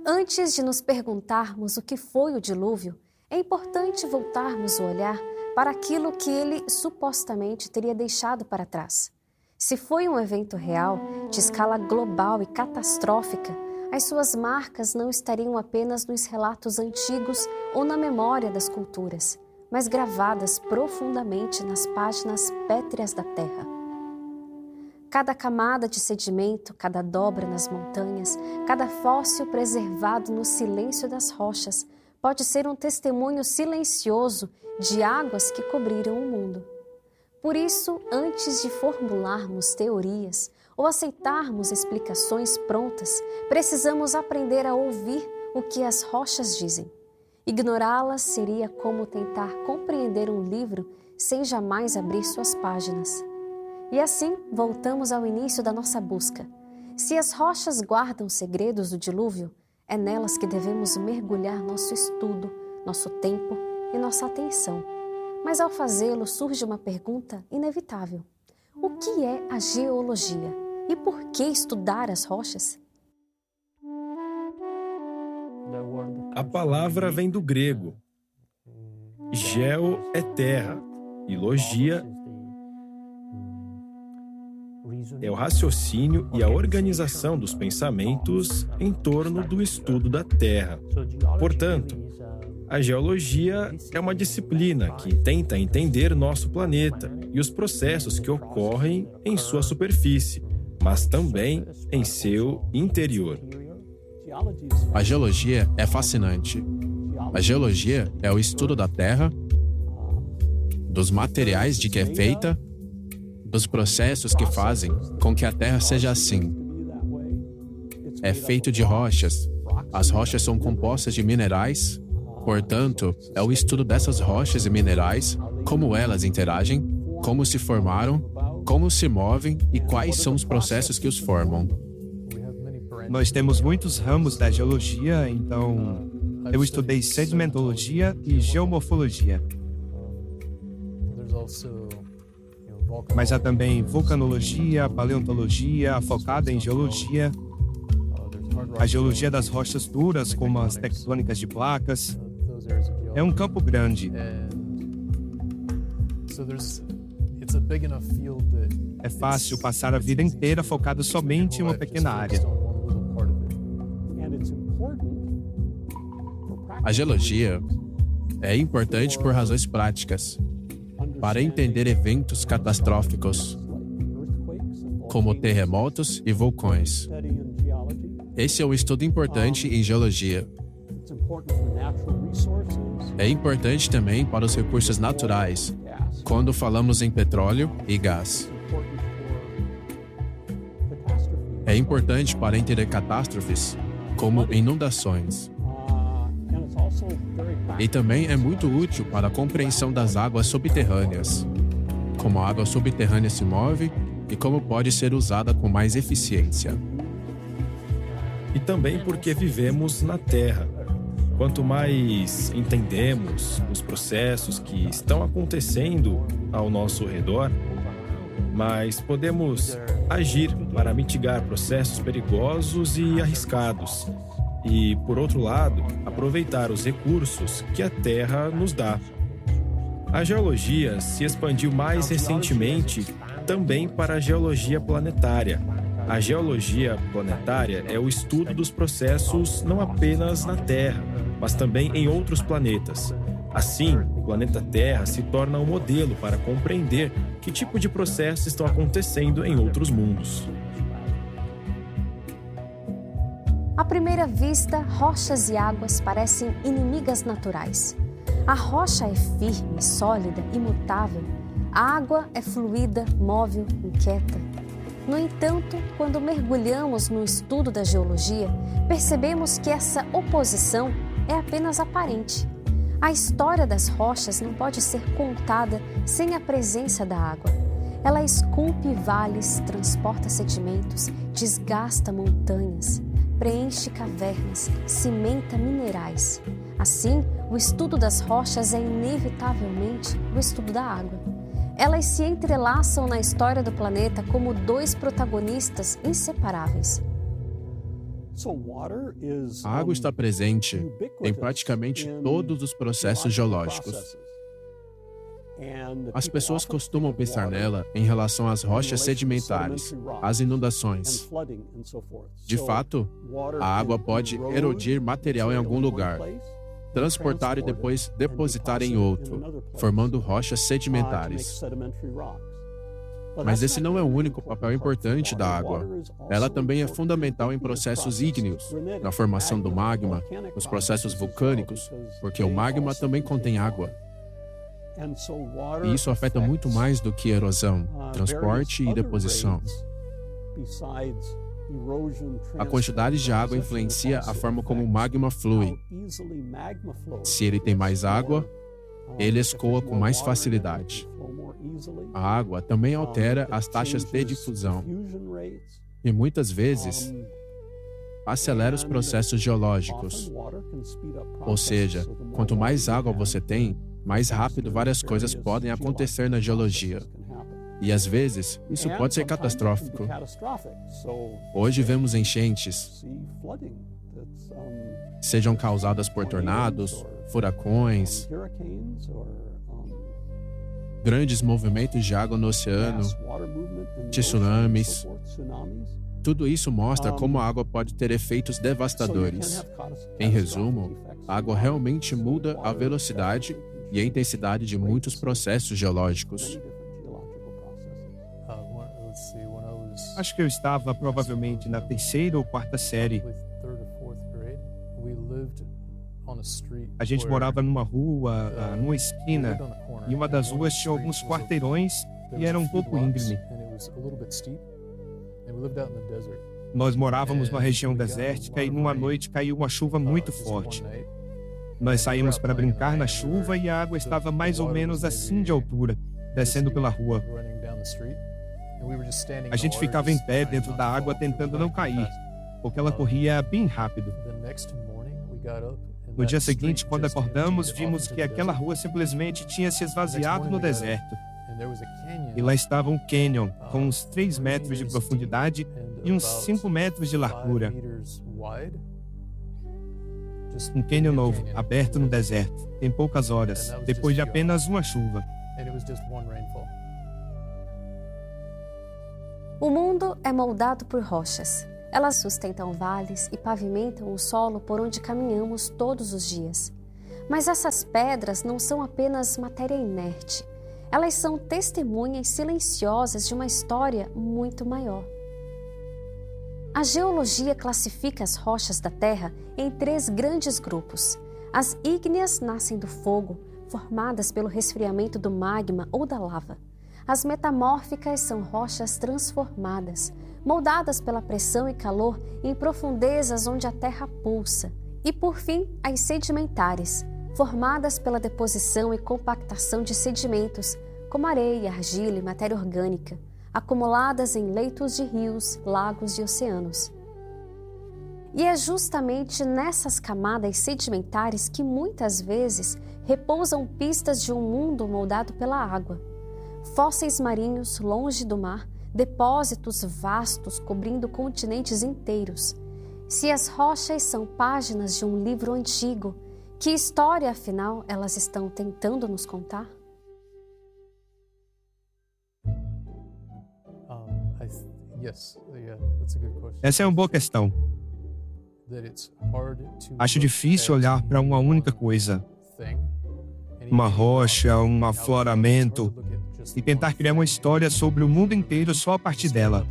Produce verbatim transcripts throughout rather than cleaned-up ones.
Antes de nos perguntarmos o que foi o dilúvio, é importante voltarmos o olhar para aquilo que ele supostamente teria deixado para trás. Se foi um evento real, de escala global e catastrófica, as suas marcas não estariam apenas nos relatos antigos ou na memória das culturas, mas gravadas profundamente nas páginas pétreas da Terra. Cada camada de sedimento, cada dobra nas montanhas, cada fóssil preservado no silêncio das rochas, pode ser um testemunho silencioso de águas que cobriram o mundo. Por isso, antes de formularmos teorias ou aceitarmos explicações prontas, precisamos aprender a ouvir o que as rochas dizem. Ignorá-las seria como tentar compreender um livro sem jamais abrir suas páginas. E assim, voltamos ao início da nossa busca. Se as rochas guardam segredos do dilúvio, é nelas que devemos mergulhar nosso estudo, nosso tempo e nossa atenção. Mas ao fazê-lo surge uma pergunta inevitável. O que é a geologia? E por que estudar as rochas? A palavra vem do grego. Geo é terra e logia é o raciocínio e a organização dos pensamentos em torno do estudo da Terra. Portanto, a geologia é uma disciplina que tenta entender nosso planeta e os processos que ocorrem em sua superfície, mas também em seu interior. A geologia é fascinante. A geologia é o estudo da Terra, dos materiais de que é feita, dos processos que fazem com que a Terra seja assim. É feito de rochas. As rochas são compostas de minerais, portanto, é o estudo dessas rochas e minerais, como elas interagem, como se formaram, como se movem e quais são os processos que os formam. Nós temos muitos ramos da geologia, então eu estudei sedimentologia e geomorfologia. Mas há também vulcanologia, paleontologia, focada em geologia, a geologia das rochas duras, como as tectônicas de placas. É um campo grande. É fácil passar a vida inteira focado somente em uma pequena área. A geologia é importante por razões práticas, para entender eventos catastróficos, como terremotos e vulcões. Esse é um estudo importante em geologia. É importante também para os recursos naturais, quando falamos em petróleo e gás. É importante para entender catástrofes, como inundações. E também é muito útil para a compreensão das águas subterrâneas, como a água subterrânea se move e como pode ser usada com mais eficiência. E também porque vivemos na Terra. Quanto mais entendemos os processos que estão acontecendo ao nosso redor, mais podemos agir para mitigar processos perigosos e arriscados. E, por outro lado, aproveitar os recursos que a Terra nos dá. A geologia se expandiu mais recentemente também para a geologia planetária. A geologia planetária é o estudo dos processos não apenas na Terra, mas também em outros planetas. Assim, o planeta Terra se torna um modelo para compreender que tipo de processos estão acontecendo em outros mundos. À primeira vista, rochas e águas parecem inimigas naturais. A rocha é firme, sólida, imutável. A água é fluida, móvel, inquieta. No entanto, quando mergulhamos no estudo da geologia, percebemos que essa oposição é apenas aparente. A história das rochas não pode ser contada sem a presença da água. Ela esculpe vales, transporta sedimentos, desgasta montanhas, preenche cavernas, cimenta minerais. Assim, o estudo das rochas é inevitavelmente o estudo da água. Elas se entrelaçam na história do planeta como dois protagonistas inseparáveis. A água está presente em praticamente todos os processos geológicos. As pessoas costumam pensar nela em relação às rochas sedimentares, às inundações. De fato, a água pode erodir material em algum lugar, transportar e depois depositar em outro, formando rochas sedimentares. Mas esse não é o único papel importante da água. Ela também é fundamental em processos ígneos, na formação do magma, nos processos vulcânicos, porque o magma também contém água. E isso afeta muito mais do que erosão, transporte e deposição. A quantidade de água influencia a forma como o magma flui. Se ele tem mais água, ele escoa com mais facilidade. A água também altera as taxas de difusão e muitas vezes acelera os processos geológicos. Ou seja, quanto mais água você tem, mais rápido várias coisas podem acontecer na geologia. E às vezes, isso pode ser catastrófico. Hoje vemos enchentes, sejam causadas por tornados, furacões, grandes movimentos de água no oceano, tsunamis. Tudo isso mostra como a água pode ter efeitos devastadores. Em resumo, a água realmente muda a velocidade e a intensidade de muitos processos geológicos. Acho que eu estava provavelmente na terceira ou quarta série. A gente morava numa rua, numa esquina, e uma das ruas tinha alguns quarteirões e era um pouco íngreme. Nós morávamos numa região desértica e numa noite caiu uma chuva muito forte. Nós saímos para brincar na chuva e a água estava mais ou menos assim de altura, descendo pela rua. A gente ficava em pé dentro da água tentando não cair, porque ela corria bem rápido. No dia seguinte, quando acordamos, vimos que aquela rua simplesmente tinha se esvaziado no deserto. E lá estava um canyon, com uns três metros de profundidade e uns cinco metros de largura. Um canyon novo, aberto no deserto, em poucas horas, depois de apenas uma chuva. O mundo é moldado por rochas. Elas sustentam vales e pavimentam o solo por onde caminhamos todos os dias. Mas essas pedras não são apenas matéria inerte. Elas são testemunhas silenciosas de uma história muito maior. A geologia classifica as rochas da Terra em três grandes grupos. As ígneas nascem do fogo, formadas pelo resfriamento do magma ou da lava. As metamórficas são rochas transformadas, moldadas pela pressão e calor em profundezas onde a terra pulsa. E, por fim, as sedimentares, formadas pela deposição e compactação de sedimentos, como areia, argila e matéria orgânica, acumuladas em leitos de rios, lagos e oceanos. E é justamente nessas camadas sedimentares que muitas vezes repousam pistas de um mundo moldado pela água. Fósseis marinhos longe do mar, depósitos vastos cobrindo continentes inteiros. Se as rochas são páginas de um livro antigo, que história, afinal, elas estão tentando nos contar? Essa é uma boa questão. Acho difícil olhar para uma única coisa, uma rocha, um afloramento, e tentar criar uma história sobre o mundo inteiro só a partir dela.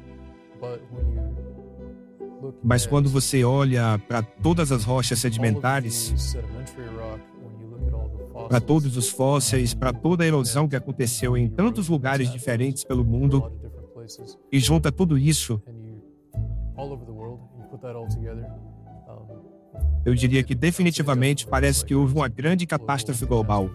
Mas quando você olha para todas as rochas sedimentares, para todos os fósseis, para toda a erosão que aconteceu em tantos lugares diferentes pelo mundo, e junta tudo isso, eu diria que definitivamente parece que houve uma grande catástrofe global.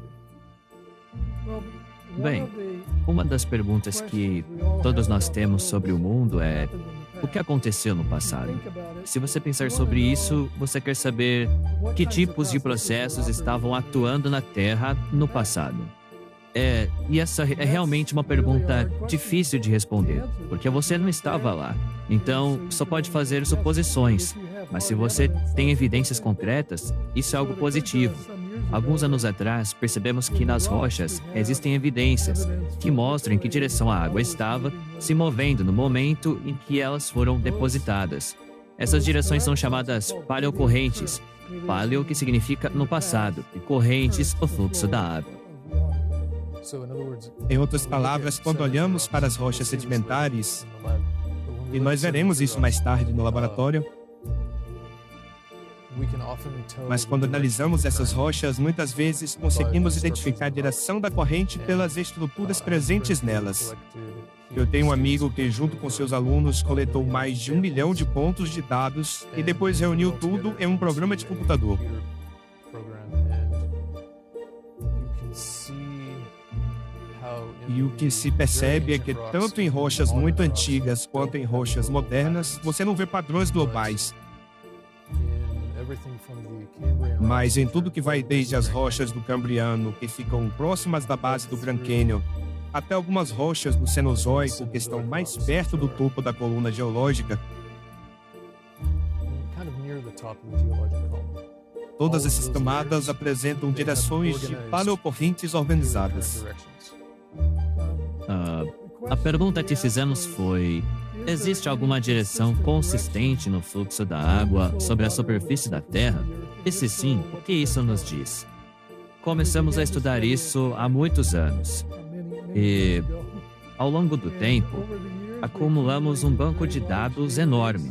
Bem, uma das perguntas que todos nós temos sobre o mundo é: o que aconteceu no passado? Se você pensar sobre isso, você quer saber que tipos de processos estavam atuando na Terra no passado. É, e essa é realmente uma pergunta difícil de responder, porque você não estava lá. Então, só pode fazer suposições. Mas se você tem evidências concretas, isso é algo positivo. Alguns anos atrás, percebemos que nas rochas existem evidências que mostram em que direção a água estava se movendo no momento em que elas foram depositadas. Essas direções são chamadas paleocorrentes. Paleo, que significa no passado, e correntes, o fluxo da água. Em outras palavras, quando olhamos para as rochas sedimentares, e nós veremos isso mais tarde no laboratório, mas quando analisamos essas rochas, muitas vezes conseguimos identificar a direção da corrente pelas estruturas presentes nelas. Eu tenho um amigo que, junto com seus alunos, coletou mais de um milhão de pontos de dados e depois reuniu tudo em um programa de computador. E o que se percebe é que, tanto em rochas muito antigas quanto em rochas modernas, você não vê padrões globais. Mas em tudo que vai desde as rochas do Cambriano, que ficam próximas da base do Grand Canyon, até algumas rochas do Cenozoico, que estão mais perto do topo da coluna geológica, todas essas camadas apresentam direções de paleocorrentes organizadas. Uh, a pergunta que fizemos foi: existe alguma direção consistente no fluxo da água sobre a superfície da Terra? E se sim, o que isso nos diz? Começamos a estudar isso há muitos anos. E, ao longo do tempo, acumulamos um banco de dados enorme.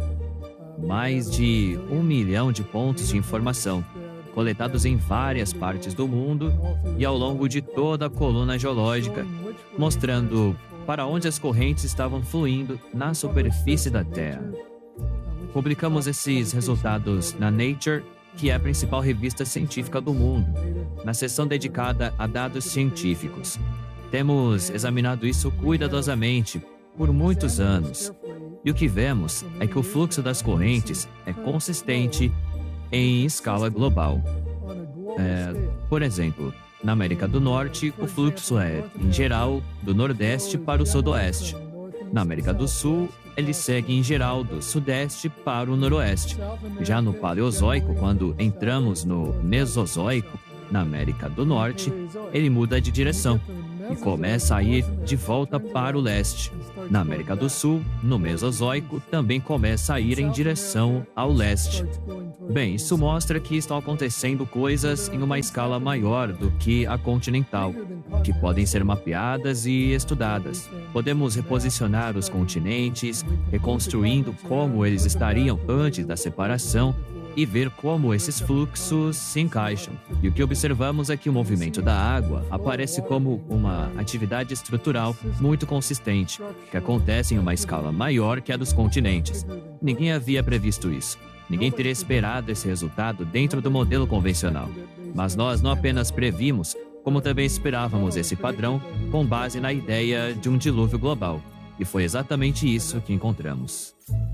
Mais de um milhão de pontos de informação, coletados em várias partes do mundo e ao longo de toda a coluna geológica, mostrando para onde as correntes estavam fluindo na superfície da Terra. Publicamos esses resultados na Nature, que é a principal revista científica do mundo, na seção dedicada a dados científicos. Temos examinado isso cuidadosamente por muitos anos, e o que vemos é que o fluxo das correntes é consistente em escala global. É, por exemplo, na América do Norte, o fluxo é, em geral, do Nordeste para o Sudoeste. Na América do Sul, ele segue, em geral, do Sudeste para o Noroeste. Já no Paleozoico, quando entramos no Mesozoico, na América do Norte, ele muda de direção e começa a ir de volta para o leste. Na América do Sul, no Mesozoico, também começa a ir em direção ao leste. Bem, isso mostra que estão acontecendo coisas em uma escala maior do que a continental, que podem ser mapeadas e estudadas. Podemos reposicionar os continentes, reconstruindo como eles estariam antes da separação e ver como esses fluxos se encaixam. E o que observamos é que o movimento da água aparece como uma atividade estrutural muito consistente, que acontece em uma escala maior que a dos continentes. Ninguém havia previsto isso. Ninguém teria esperado esse resultado dentro do modelo convencional. Mas nós não apenas previmos, como também esperávamos esse padrão com base na ideia de um dilúvio global. E foi exatamente isso que encontramos.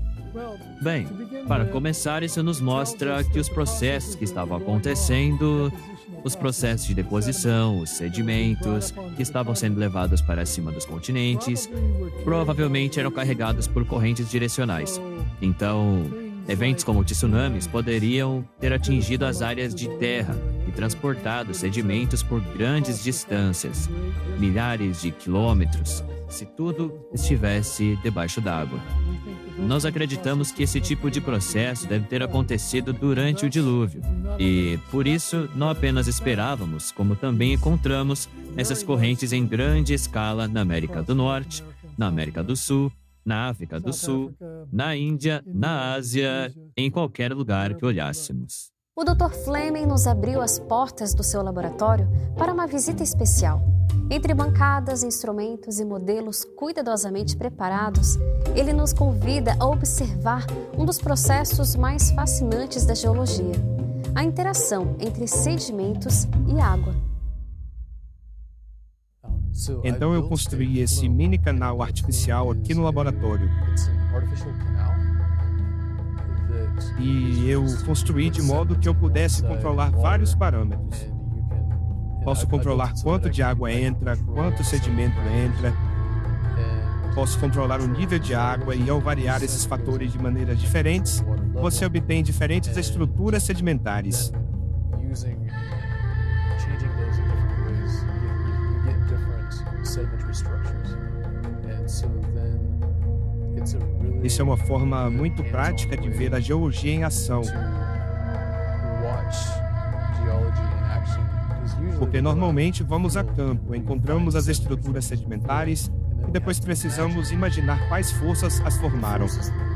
Bem, para começar, isso nos mostra que os processos que estavam acontecendo, os processos de deposição, os sedimentos que estavam sendo levados para cima dos continentes, provavelmente eram carregados por correntes direcionais. Então, eventos como tsunamis poderiam ter atingido as áreas de terra e transportado sedimentos por grandes distâncias, milhares de quilômetros, se tudo estivesse debaixo d'água. Nós acreditamos que esse tipo de processo deve ter acontecido durante o dilúvio. E, por isso, não apenas esperávamos, como também encontramos essas correntes em grande escala na América do Norte, na América do Sul, na África do Sul, na Índia, na Ásia, em qualquer lugar que olhássemos. O doutor Fleming nos abriu as portas do seu laboratório para uma visita especial. Entre bancadas, instrumentos e modelos cuidadosamente preparados, ele nos convida a observar um dos processos mais fascinantes da geologia: a interação entre sedimentos e água. Então eu construí esse mini canal artificial aqui no laboratório. E eu construí de modo que eu pudesse controlar vários parâmetros. Posso controlar quanto de água entra, quanto sedimento entra. Posso controlar o nível de água e, ao variar esses fatores de maneiras diferentes, você obtém diferentes estruturas sedimentares. Isso é uma forma muito prática de ver a geologia em ação. Porque normalmente vamos a campo, encontramos as estruturas sedimentares e depois precisamos imaginar quais forças as formaram.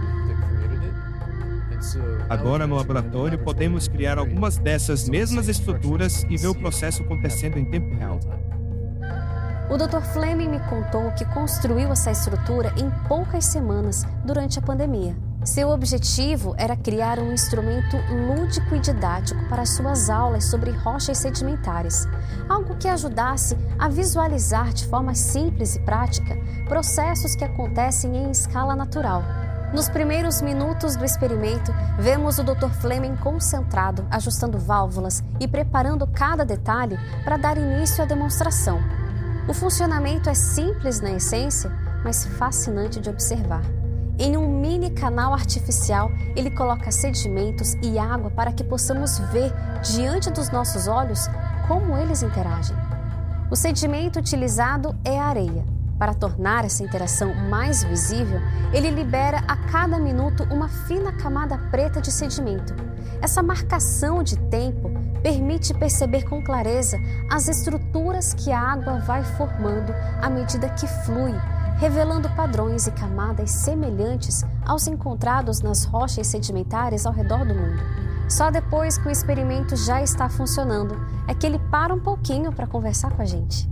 Agora, no laboratório, podemos criar algumas dessas mesmas estruturas e ver o processo acontecendo em tempo real. O doutor Fleming me contou que construiu essa estrutura em poucas semanas durante a pandemia. Seu objetivo era criar um instrumento lúdico e didático para suas aulas sobre rochas sedimentares, algo que ajudasse a visualizar de forma simples e prática processos que acontecem em escala natural. Nos primeiros minutos do experimento, vemos o doutor Fleming concentrado, ajustando válvulas e preparando cada detalhe para dar início à demonstração. O funcionamento é simples na essência, mas fascinante de observar. Em um mini canal artificial, ele coloca sedimentos e água para que possamos ver, diante dos nossos olhos, como eles interagem. O sedimento utilizado é a areia. Para tornar essa interação mais visível, ele libera a cada minuto uma fina camada preta de sedimento. Essa marcação de tempo permite perceber com clareza as estruturas que a água vai formando à medida que flui, revelando padrões e camadas semelhantes aos encontrados nas rochas sedimentares ao redor do mundo. Só depois que o experimento já está funcionando é que ele para um pouquinho para conversar com a gente.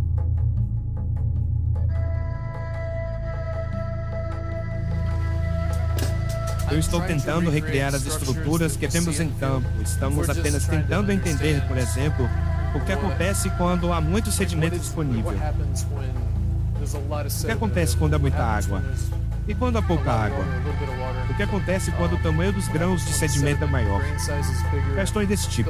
Eu estou tentando recriar as estruturas que temos em campo. Estamos apenas tentando entender, por exemplo, o que acontece quando há muito sedimento disponível. O que acontece quando há muita água? E quando há pouca água? O que acontece quando o tamanho dos grãos de sedimento é maior? Questões desse tipo.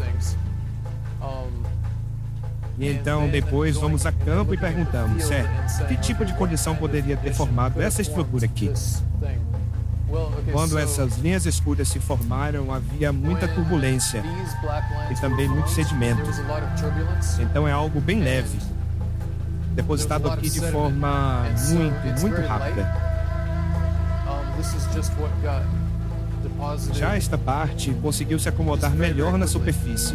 E então, depois, vamos a campo e perguntamos, certo, que tipo de condição poderia ter formado essa estrutura aqui? Quando essas linhas escuras se formaram, havia muita turbulência e também muito sedimento. Então é algo bem leve, depositado aqui de forma muito, muito rápida. Já esta parte conseguiu se acomodar melhor na superfície.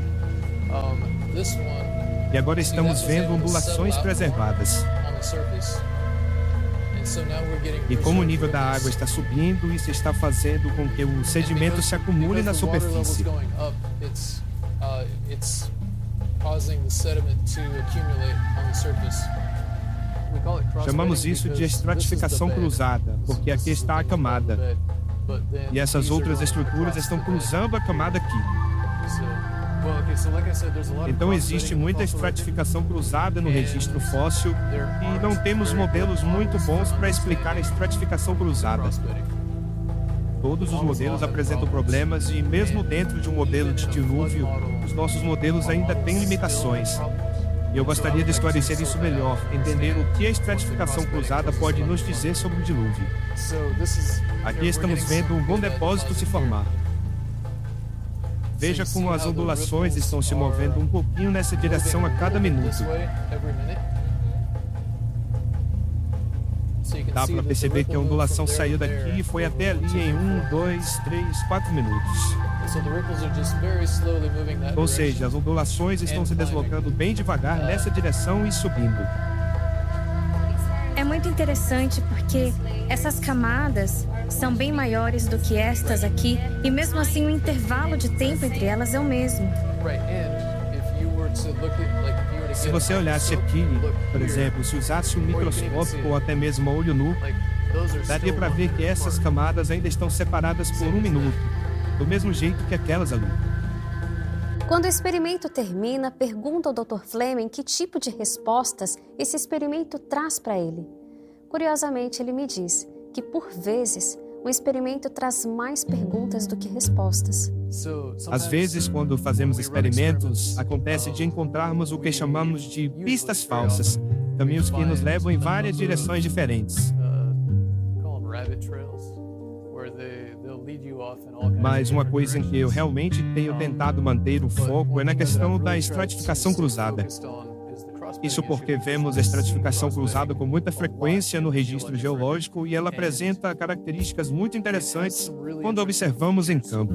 E agora estamos vendo ondulações preservadas. E como o nível da água está subindo, isso está fazendo com que o sedimento se acumule na superfície. Chamamos isso de estratificação cruzada, porque aqui está a camada. E essas outras estruturas estão cruzando a camada aqui. Então existe muita estratificação cruzada no registro fóssil e não temos modelos muito bons para explicar a estratificação cruzada. Todos os modelos apresentam problemas e mesmo dentro de um modelo de dilúvio, os nossos modelos ainda têm limitações. E eu gostaria de esclarecer isso melhor, entender o que a estratificação cruzada pode nos dizer sobre o dilúvio. Aqui estamos vendo um bom depósito se formar. Veja como as ondulações estão se movendo um pouquinho nessa direção a cada minuto. Dá para perceber que a ondulação saiu daqui e foi até ali em um, dois, três, quatro minutos. Ou seja, as ondulações estão se deslocando bem devagar nessa direção e subindo. É muito interessante porque essas camadas são bem maiores do que estas aqui e mesmo assim o intervalo de tempo entre elas é o mesmo. Se você olhasse aqui, por exemplo, se usasse um microscópio ou até mesmo a olho nu, daria para ver que essas camadas ainda estão separadas por um minuto, do mesmo jeito que aquelas ali. Quando o experimento termina, pergunta ao doutor Fleming que tipo de respostas esse experimento traz para ele. Curiosamente, ele me diz que, por vezes, o experimento traz mais perguntas do que respostas. Às vezes, quando fazemos experimentos, acontece de encontrarmos o que chamamos de pistas falsas, caminhos que nos levam em várias direções diferentes. Mas uma coisa em que eu realmente tenho tentado manter o foco é na questão da estratificação cruzada. Isso porque vemos a estratificação cruzada com muita frequência no registro geológico e ela apresenta características muito interessantes quando observamos em campo.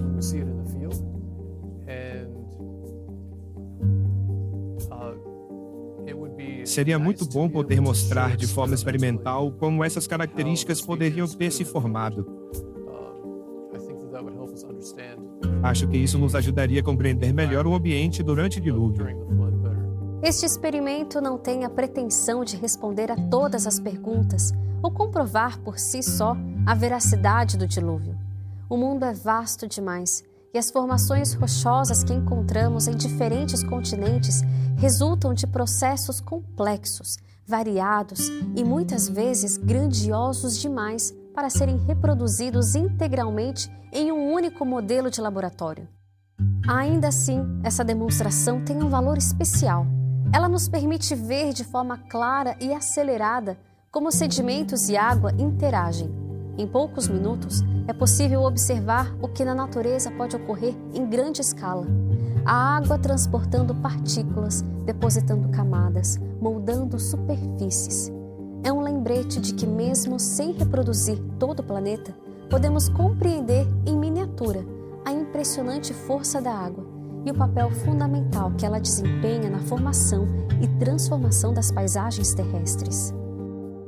Seria muito bom poder mostrar de forma experimental como essas características poderiam ter se formado. Acho que isso nos ajudaria a compreender melhor o ambiente durante o dilúvio. Este experimento não tem a pretensão de responder a todas as perguntas ou comprovar por si só a veracidade do dilúvio. O mundo é vasto demais e as formações rochosas que encontramos em diferentes continentes resultam de processos complexos, variados e muitas vezes grandiosos demais para serem reproduzidos integralmente em um único modelo de laboratório. Ainda assim, essa demonstração tem um valor especial. Ela nos permite ver de forma clara e acelerada como sedimentos e água interagem. Em poucos minutos, é possível observar o que na natureza pode ocorrer em grande escala. A água transportando partículas, depositando camadas, moldando superfícies. É um lembrete de que mesmo sem reproduzir todo o planeta, podemos compreender em miniatura a impressionante força da água e o papel fundamental que ela desempenha na formação e transformação das paisagens terrestres.